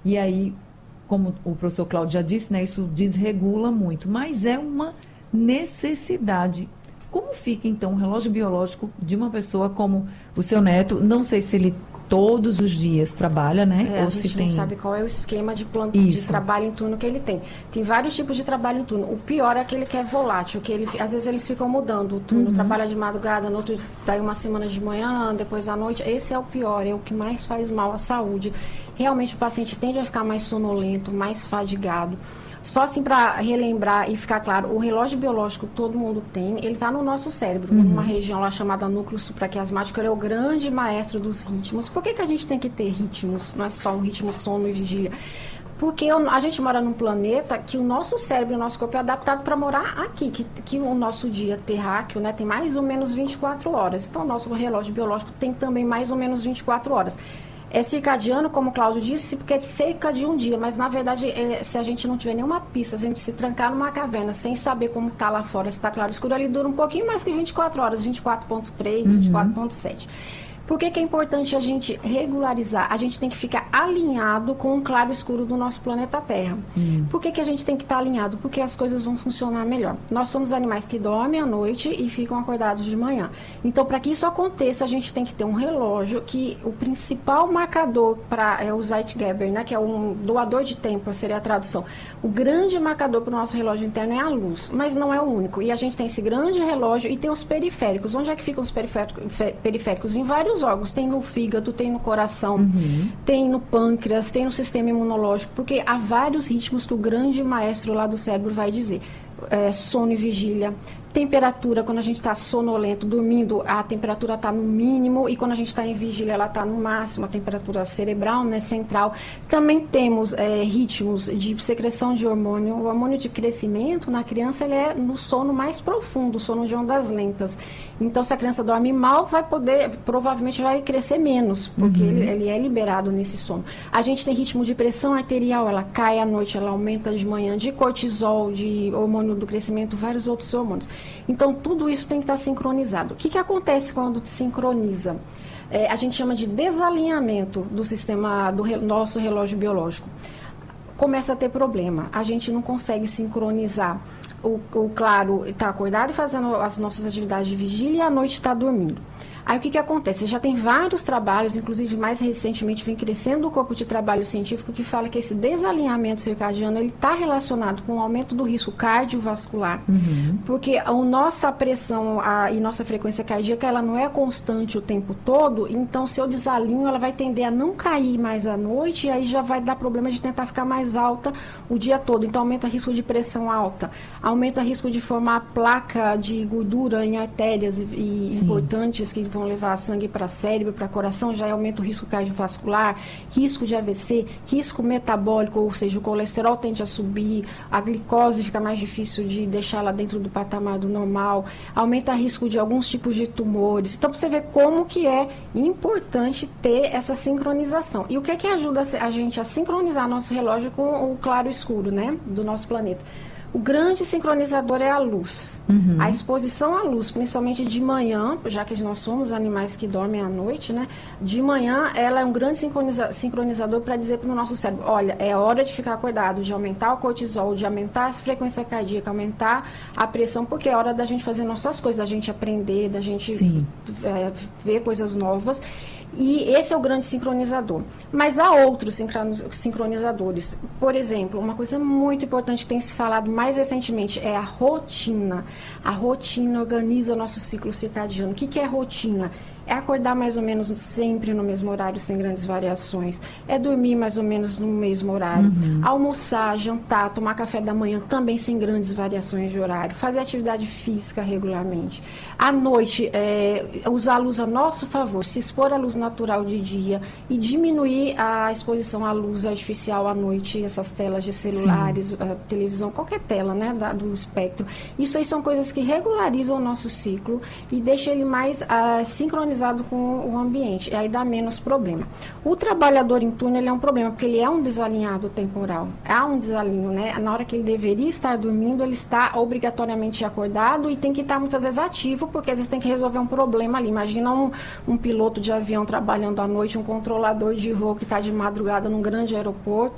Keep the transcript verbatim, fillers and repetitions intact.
E aí, como o professor Cláudio já disse, né, isso desregula muito, mas é uma necessidade. Como fica, então, o relógio biológico de uma pessoa como o seu neto? Não sei se ele todos os dias trabalha, né? É, Ou a se gente tem... não sabe qual é o esquema de, plano, de trabalho em turno que ele tem. Tem vários tipos de trabalho em turno. O pior é aquele que é volátil, que ele, às vezes eles ficam mudando o turno. Uhum. Trabalha de madrugada, no outro, daí uma semana de manhã, depois à noite. Esse é o pior, é o que mais faz mal à saúde. Realmente o paciente tende a ficar mais sonolento, mais fadigado. Só assim para relembrar e ficar claro, o relógio biológico todo mundo tem, ele está no nosso cérebro, uhum. numa região lá chamada núcleo supraquiasmático, ele é o grande maestro dos ritmos. Por que que a gente tem que ter ritmos? Não é só um ritmo sono e vigília. Porque a gente mora num planeta que o nosso cérebro, o nosso corpo é adaptado para morar aqui, que, que o nosso dia terráqueo, né, tem mais ou menos vinte e quatro horas. Então o nosso relógio biológico tem também mais ou menos vinte e quatro horas. É circadiano, como o Cláudio disse, porque é cerca de um dia, mas na verdade, é, se a gente não tiver nenhuma pista, se a gente se trancar numa caverna sem saber como está lá fora, se está claro ou escuro, ele dura um pouquinho mais que vinte e quatro horas, vinte e quatro ponto três, uhum. vinte e quatro ponto sete. Por que que é importante a gente regularizar? A gente tem que ficar alinhado com o claro e escuro do nosso planeta Terra. Hum. Por que que a gente tem que estar alinhado? Porque as coisas vão funcionar melhor. Nós somos animais que dormem à noite e ficam acordados de manhã. Então, para que isso aconteça, a gente tem que ter um relógio que o principal marcador para é o Zeitgeber, né, que é um doador de tempo, seria a tradução. O grande marcador para o nosso relógio interno é a luz, mas não é o único. E a gente tem esse grande relógio e tem os periféricos. Onde é que ficam os periféricos? periféricos? Em vários órgãos, tem no fígado, tem no coração, uhum. tem no pâncreas, tem no sistema imunológico, porque há vários ritmos que o grande maestro lá do cérebro vai dizer. É, sono e vigília, temperatura, quando a gente está sonolento, dormindo, a temperatura está no mínimo, e quando a gente está em vigília, ela está no máximo, a temperatura cerebral, né, central. Também temos é, ritmos de secreção de hormônio. O hormônio de crescimento na criança, ele é no sono mais profundo, sono de ondas lentas. Então, se a criança dorme mal, vai poder, provavelmente vai crescer menos, porque uhum. ele, ele é liberado nesse sono. A gente tem ritmo de pressão arterial, ela cai à noite, ela aumenta de manhã, de cortisol, de hormônio do crescimento, vários outros hormônios. Então, tudo isso tem que estar sincronizado. O que que acontece quando sincroniza? É, a gente chama de desalinhamento do sistema, do re, nosso relógio biológico. Começa a ter problema. A gente não consegue sincronizar. O, o claro está acordado e fazendo as nossas atividades de vigília e à noite está dormindo. Aí o que que acontece? Já tem vários trabalhos, inclusive mais recentemente vem crescendo o corpo de trabalho científico que fala que esse desalinhamento circadiano ele está relacionado com o aumento do risco cardiovascular, uhum. porque a nossa pressão a, e nossa frequência cardíaca ela não é constante o tempo todo, então se eu desalinho ela vai tender a não cair mais à noite e aí já vai dar problema de tentar ficar mais alta o dia todo, então aumenta o risco de pressão alta, aumenta o risco de formar placa de gordura em artérias e, e importantes que vão levar sangue para cérebro, para coração, já aumenta o risco cardiovascular, risco de A V C, risco metabólico, ou seja, o colesterol tende a subir, a glicose fica mais difícil de deixar ela dentro do patamar do normal, aumenta o risco de alguns tipos de tumores. Então, para você ver como que é importante ter essa sincronização. E o que é que ajuda a gente a sincronizar nosso relógio com o claro e escuro, né, do nosso planeta? O grande sincronizador é a luz. Uhum. A exposição à luz, principalmente de manhã, já que nós somos animais que dormem à noite, né? De manhã, ela é um grande sincroniza- sincronizador para dizer para o nosso cérebro, olha, é hora de ficar cuidado, de aumentar o cortisol, de aumentar a frequência cardíaca, aumentar a pressão, porque é hora da gente fazer nossas coisas, da gente aprender, da gente é, ver coisas novas. E esse é o grande sincronizador. Mas há outros sincronizadores. Por exemplo, uma coisa muito importante que tem se falado mais recentemente é a rotina. A rotina organiza o nosso ciclo circadiano. O que que é rotina? É acordar mais ou menos sempre no mesmo horário, sem grandes variações. É dormir mais ou menos no mesmo horário. Uhum. Almoçar, jantar, tomar café da manhã também sem grandes variações de horário. Fazer atividade física regularmente. À noite, é, usar a luz a nosso favor. Se expor à luz natural de dia e diminuir a exposição à luz artificial à noite. Essas telas de celulares, a televisão, qualquer tela, né, da, do espectro. Isso aí são coisas que regularizam o nosso ciclo e deixam ele mais uh, sincronizado com o ambiente, e aí dá menos problema. O trabalhador em turno, ele é um problema, porque ele é um desalinhado temporal. Há um desalinho, né? Na hora que ele deveria estar dormindo, ele está obrigatoriamente acordado e tem que estar muitas vezes ativo, porque às vezes tem que resolver um problema ali. Imagina um, um piloto de avião trabalhando à noite, um controlador de voo que está de madrugada num grande aeroporto,